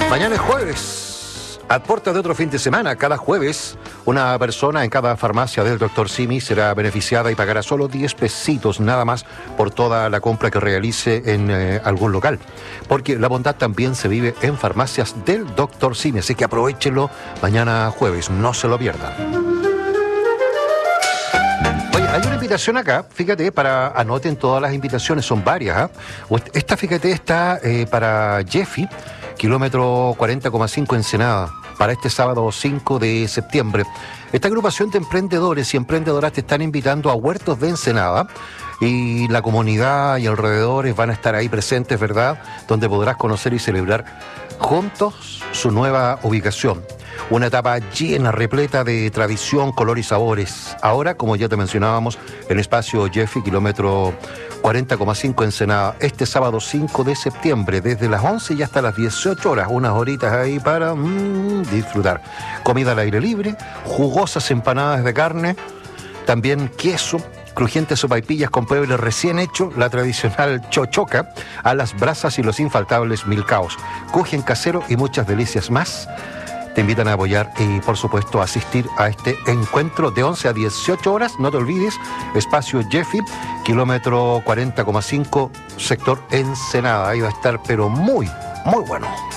Mañana es jueves, a puertas de otro fin de semana. Cada jueves, una persona en cada farmacia del Dr. Simi será beneficiada y pagará solo 10 pesitos nada más por toda la compra que realice en algún local. Porque la bondad también se vive en farmacias del Dr. Simi, así que aprovechenlo mañana jueves, no se lo pierdan. Oye, hay una invitación acá, fíjate, anoten todas las invitaciones, son varias. Esta, fíjate, está para Jeffy, kilómetro 40,5 Ensenada, para este sábado 5 de septiembre. Esta agrupación de emprendedores y emprendedoras te están invitando a Huertos de Ensenada, y la comunidad y alrededores van a estar ahí presentes, ¿verdad? Donde podrás conocer y celebrar juntos su nueva ubicación. Una etapa llena, repleta de tradición, color y sabores. Ahora, como ya te mencionábamos, el espacio Jeffy, kilómetro 40,5 Ensenada, este sábado 5 de septiembre, desde las 11 y hasta las 18 horas, unas horitas ahí para disfrutar. Comida al aire libre, jugosas empanadas de carne, también queso, crujientes sopaipillas con pueblo recién hecho, la tradicional chochoca, a las brasas y los infaltables milcaos, cujen casero y muchas delicias más. Te invitan a apoyar y, por supuesto, a asistir a este encuentro de 11 a 18 horas. No te olvides, espacio Jeffy, kilómetro 40,5, sector Ensenada. Ahí va a estar, pero muy, muy bueno.